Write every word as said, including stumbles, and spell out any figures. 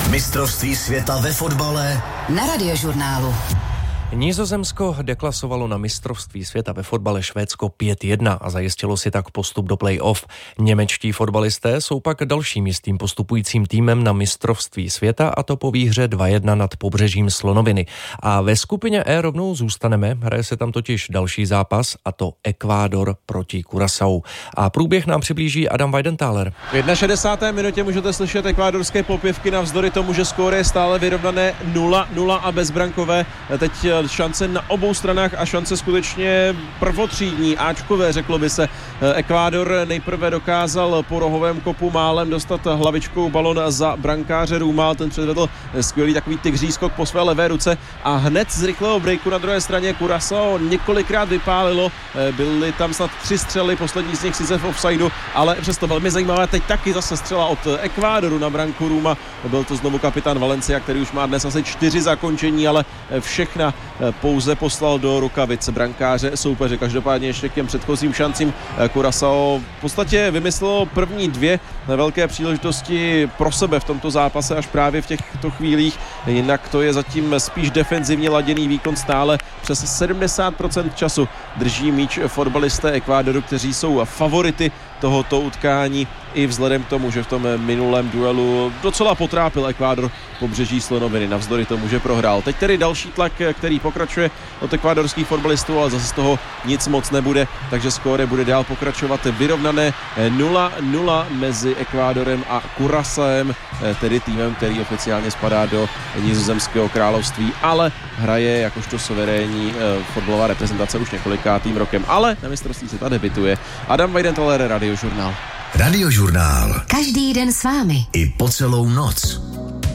Mistrovství světa ve fotbale na Radiožurnálu. Nizozemsko deklasovalo na mistrovství světa ve fotbale Švédsko pět jedna a zajistilo si tak postup do play-off. Němečtí fotbalisté jsou pak dalším jistým postupujícím týmem na mistrovství světa, a to po výhře dva jedna nad Pobřežím Slonoviny. A ve skupině E rovnou zůstaneme, hraje se tam totiž další zápas, a to Ekvádor proti Curaçao. A průběh nám přiblíží Adam Weidenthaler. V šedesáté jedné minutě můžete slyšet ekvádorské popěvky navzdory tomu, že skóre je stále vyrovnané nula nula a bezbrankové. Teď šance na obou stranách a šance skutečně prvotřídní, áčkové, řeklo by se. Ekvádor nejprve dokázal po rohovém kopu málem dostat hlavičkou balon za brankáře Rúmal, ten předvedl skvělý takový tygří skok po své levé ruce a hned z rychlého breaku na druhé straně Curaçao několikrát vypálilo, byly tam snad tři střely, poslední z nich sice v offsideu, ale přesto velmi zajímavé. Teď taky zase střela od Ekvádoru na branku Rúma, byl to znovu kapitán Valencia, který už má dnes asi čtyři zakončení, ale všechna pouze poslal do rukavic brankáře soupeře. Každopádně ještě k těm předchozím šancím Curaçao v podstatě vymyslelo první dvě velké příležitosti pro sebe v tomto zápase až právě v těchto chvílích. Jinak to je zatím spíš defenzivně laděný výkon, stále přes sedmdesát procent času drží míč fotbalisté Ekvádoru, kteří jsou favority tohoto utkání i vzhledem k tomu, že v tom minulém duelu docela potrápil Ekvádor Pobřeží Slonoviny, navzdory tomu, že prohrál. Teď tedy další tlak, který pokračuje od ekvádorských fotbalistů, ale zase z toho nic moc nebude, takže skóre bude dál pokračovat vyrovnané nula nula mezi Ekvádorem a Curaçaem, tedy týmem, který oficiálně spadá do Nizozemského království, ale hraje jakožto suverénní fotbalová reprezentace už několikátým rokem, ale na mistrovství světa debituje. Adam Weidenthaler, Radiožurnál. Radiožurnál. Každý den s vámi. I po celou noc.